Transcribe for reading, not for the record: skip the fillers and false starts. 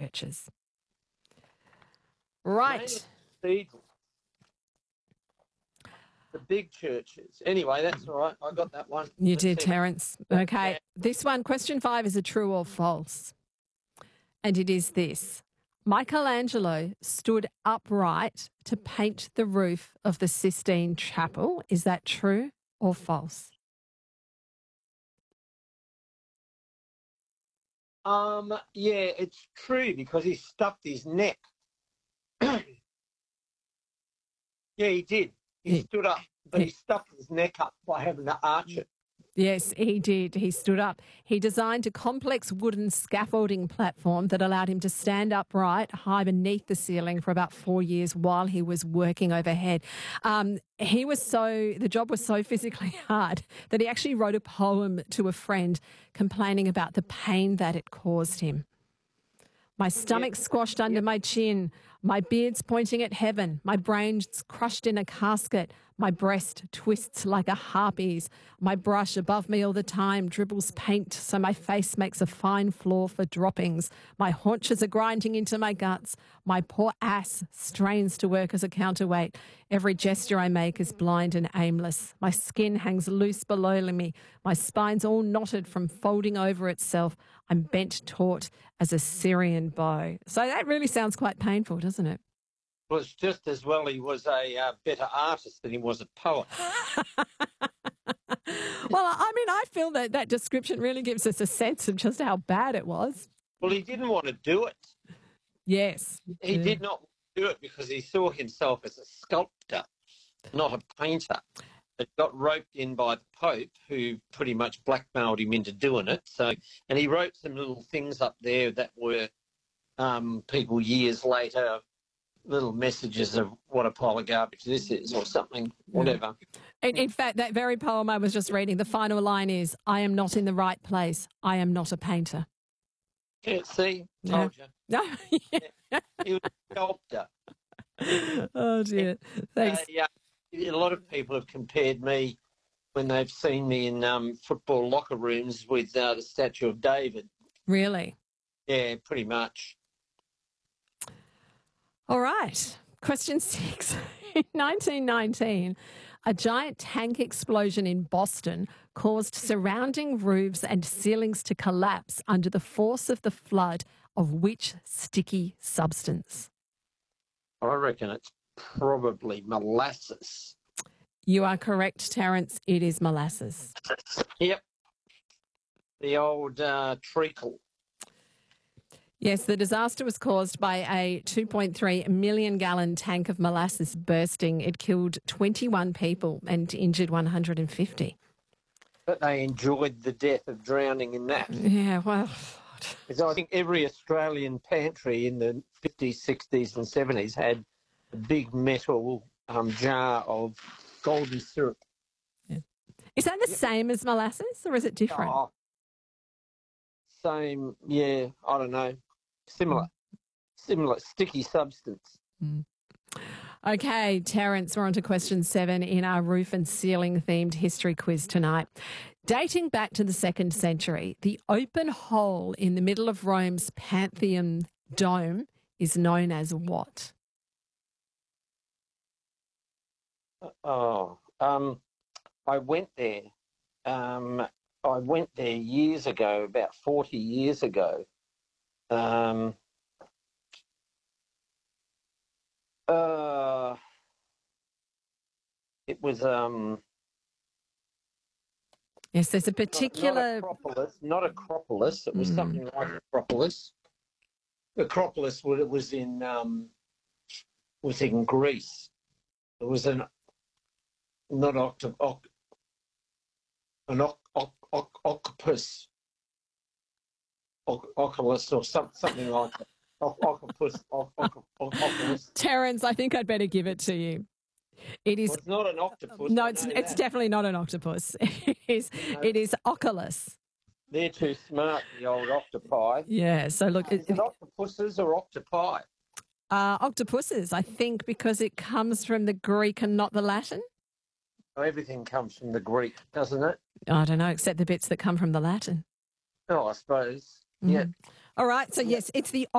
churches. Right. Cathedrals. The big churches. Anyway, that's all right. I got that one. You Let's did, see. Terence. Okay. This one, question 5, is a true or false. And it is this. Michelangelo stood upright to paint the roof of the Sistine Chapel. Is that true or false? Yeah, it's true because he stuffed his neck. Yeah, he did. He stood up, but he stuffed his neck up by having to arch it. Yes, he did. He stood up. He designed a complex wooden scaffolding platform that allowed him to stand upright high beneath the ceiling for about 4 years while he was working overhead. The job was so physically hard that he actually wrote a poem to a friend complaining about the pain that it caused him. My stomach squashed under my chin, my beard's pointing at heaven, my brain's crushed in a casket, my breast twists like a harpy's, my brush above me all the time dribbles paint so my face makes a fine floor for droppings, my haunches are grinding into my guts, my poor ass strains to work as a counterweight, every gesture I make is blind and aimless, my skin hangs loose below me, my spine's all knotted from folding over itself, I'm bent taut as a Syrian bow. So that really sounds quite painful, doesn't it? Well, it's just as well he was a better artist than he was a poet. Well, I mean, I feel that description really gives us a sense of just how bad it was. Well, he didn't want to do it. Yes. He did not do it because he saw himself as a sculptor, not a painter. It got roped in by the Pope, who pretty much blackmailed him into doing it. And he wrote some little things up there that were people years later, little messages of what a pile of garbage this is or something, whatever. In fact, that very poem I was just reading, the final line is, I am not in the right place. I am not a painter. Yeah, see? Told you. No. He was a sculptor. Oh, dear. Thanks. A lot of people have compared me when they've seen me in football locker rooms with the statue of David. Really? Yeah, pretty much. All right. Question 6. In 1919, a giant tank explosion in Boston caused surrounding roofs and ceilings to collapse under the force of the flood of which sticky substance? I reckon it's probably molasses. You are correct, Terence. It is molasses. Yep. The old treacle. Yes, the disaster was caused by a 2.3 million gallon tank of molasses bursting. It killed 21 people and injured 150. But they enjoyed the death of drowning in that. Yeah, well... Because I think every Australian pantry in the 50s, 60s and 70s had a big metal jar of golden syrup. Yeah. Is that the same as molasses or is it different? Oh, same, yeah, I don't know. Similar, sticky substance. Mm. Okay, Terence, we're on to question 7 in our roof and ceiling themed history quiz tonight. Dating back to the 2nd century, the open hole in the middle of Rome's Pantheon dome is known as what? I went there. I went there years ago, about 40 years ago. It was yes, there's a particular not Acropolis. It was something like Acropolis. Acropolis was in Greece. It was an octopus, oculus or something like that. Octopus. Terence, I think I'd better give it to you. It is. Well, it's not an octopus. No, it's definitely not an octopus. It is oculus. They're too smart, the old octopi. Yeah. So look, is it octopuses or octopi? Octopuses, I think, because it comes from the Greek and not the Latin. Everything comes from the Greek, doesn't it? I don't know, except the bits that come from the Latin. Oh, I suppose. Yeah. All right. So yes, it's the